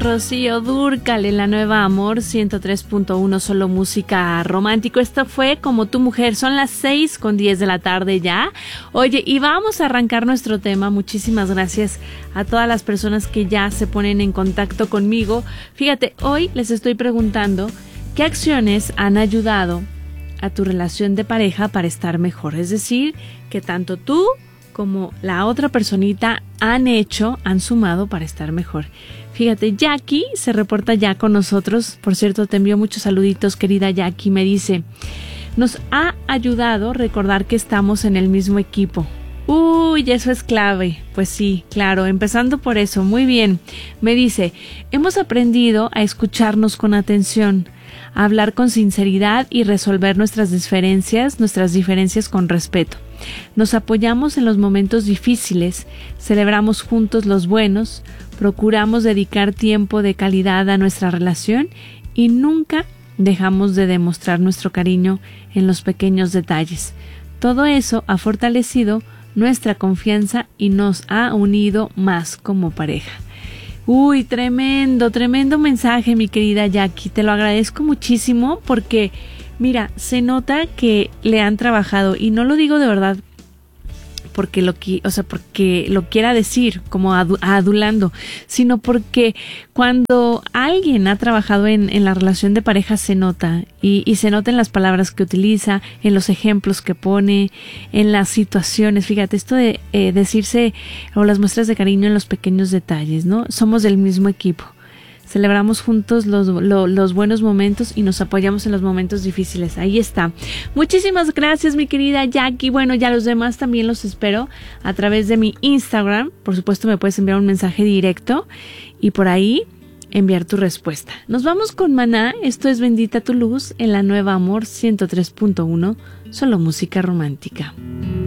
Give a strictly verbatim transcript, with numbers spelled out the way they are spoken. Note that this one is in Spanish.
Rocío Dúrcal en la Nueva Amor ciento tres punto uno, solo música romántico. Esto fue Como tu mujer. Son las seis con diez de la tarde ya. Oye, y vamos a arrancar nuestro tema. Muchísimas gracias a todas las personas que ya se ponen en contacto conmigo. Fíjate, hoy les estoy preguntando qué acciones han ayudado a tu relación de pareja para estar mejor. Es decir, que tanto tú como la otra personita han hecho, han sumado para estar mejor. Fíjate, Jackie se reporta ya con nosotros. Por cierto, te envío muchos saluditos, querida Jackie. Me dice, nos ha ayudado recordar que estamos en el mismo equipo. Uy, eso es clave. Pues sí, claro, empezando por eso. Muy bien. Me dice, hemos aprendido a escucharnos con atención, a hablar con sinceridad y resolver nuestras diferencias, nuestras diferencias con respeto. Nos apoyamos en los momentos difíciles, celebramos juntos los buenos, procuramos dedicar tiempo de calidad a nuestra relación y nunca dejamos de demostrar nuestro cariño en los pequeños detalles. Todo eso ha fortalecido nuestra confianza y nos ha unido más como pareja. Uy, tremendo, tremendo mensaje, mi querida Jackie. Te lo agradezco muchísimo porque, mira, se nota que le han trabajado, y no lo digo de verdad porque lo, o sea, porque lo quiera decir como adu adulando, sino porque cuando alguien ha trabajado en, en la relación de pareja se nota, y, y se nota en las palabras que utiliza, en los ejemplos que pone, en las situaciones. Fíjate, esto de eh, decirse o las muestras de cariño en los pequeños detalles, ¿no? Somos del mismo equipo. Celebramos juntos los, los, los buenos momentos y nos apoyamos en los momentos difíciles. Ahí está. Muchísimas gracias, mi querida Jackie. Bueno, ya los demás también los espero a través de mi Instagram. Por supuesto, me puedes enviar un mensaje directo y por ahí enviar tu respuesta. Nos vamos con Maná. Esto es Bendita tu luz en la Nueva Amor ciento tres punto uno. Solo música romántica.